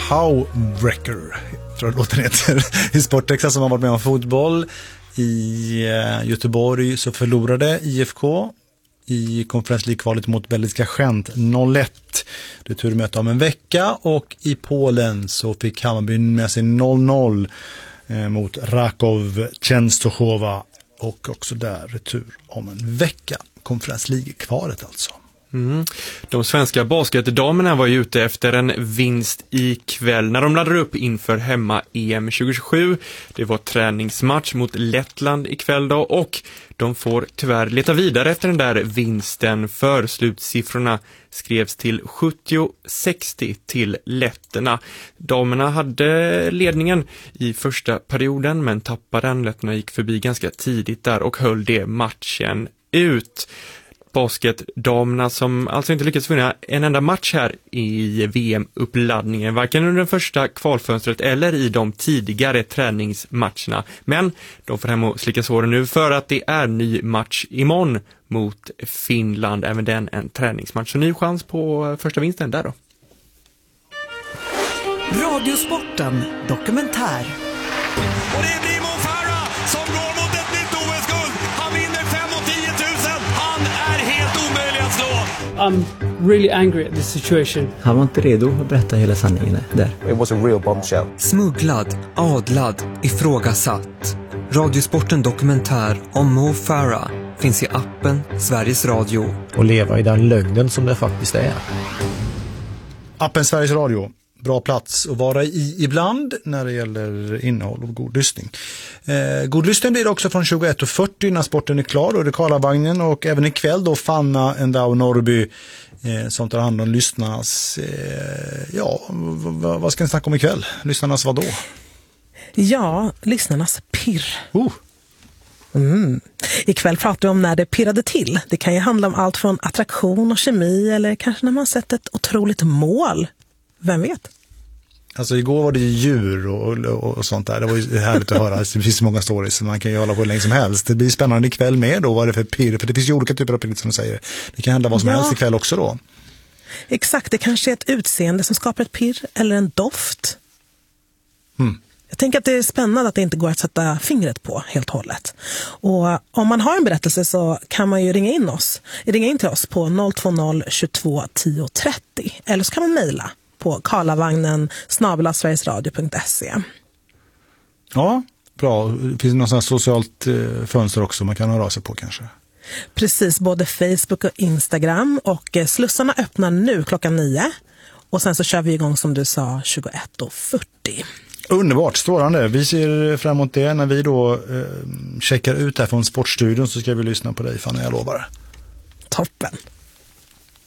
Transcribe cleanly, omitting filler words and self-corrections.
Howbrecker, tror jag låten heter, i Sporttexas, som har varit med om fotboll. I Göteborg så förlorade IFK i Conference League-kvalet mot belgiska Gent 0-1. Det turmöte om en vecka, och i Polen så fick Hammarby med sig 0-0 mot Rakow Częstochowa, och också där retur om en vecka. Conference League-kvalet alltså. De svenska basketdamerna var ju ute efter en vinst ikväll när de laddade upp inför hemma-EM 2027. Det var träningsmatch mot Lettland ikväll då, och de får tyvärr leta vidare efter den där vinsten, för slutsiffrorna skrevs till 70-60 till letterna. Damerna hade ledningen i första perioden men tappade den. Letterna gick förbi ganska tidigt där och höll det matchen ut. Basketdamerna som alltså inte lyckats vinna en enda match här i VM-uppladdningen, varken under den första kvalfönstret eller i de tidigare träningsmatcherna. Men de får hem och slicka såren nu, för att det är ny match imorgon mot Finland, även den en träningsmatch. Så ny chans på första vinsten där då. Radiosporten dokumentär. Och det blir Mo Farah som går mot ett nytt OS-guld. Han vinner 5 och 10 000. Han är helt omöjlig att slå. I'm really angry at this situation. Han var inte redo att berätta hela sanningen där. It was a real bombshell. Smugglad, adlad, ifrågasatt. Radiosporten dokumentär om Mo Farah finns i appen Sveriges Radio. Och leva i den lögnen som det faktiskt är. Appen Sveriges Radio. Bra plats att vara i ibland när det gäller innehåll och god lyssning. God lyssning blir det också från 21:40 när sporten är klar, och det är Karlavagnen, och även ikväll då Fanna Endau Norrby som tar hand om lyssnarnas vad ska ni snacka om ikväll? Lyssnarnas vad då? Ja, lyssnarnas pirr. Ikväll pratar vi om när det pirrade till. Det kan ju handla om allt från attraktion och kemi, eller kanske när man sett ett otroligt mål. Vem vet? Alltså igår var det djur och sånt där. Det var ju härligt att höra. Det finns så många stories som man kan ju hålla på länge som helst. Det blir spännande ikväll med då, vad det är för pirr. För det finns ju olika typer av pirr som du säger. Det kan hända vad som helst ikväll också då. Exakt, det kanske är ett utseende som skapar ett pirr eller en doft. Jag tänker att det är spännande att det inte går att sätta fingret på helt och hållet. Och om man har en berättelse så kan man ju ringa in till oss på 020 22 10 30. Eller så kan man mejla på karlavagnen@sverigesradio.se. Ja, bra. Finns det någon sån här socialt fönster också man kan höra av sig på kanske? Precis, både Facebook och Instagram. Och slussarna öppnar nu klockan 9. Och sen så kör vi igång som du sa 21:40. Underbart, strålande. Vi ser fram emot det. När vi då checkar ut här från Sportstudion så ska vi lyssna på dig, Fanny, jag lovar. Toppen.